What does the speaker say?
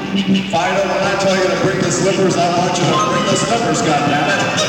Fido, when I tell you to bring the slippers, I want you to bring the slippers, goddammit.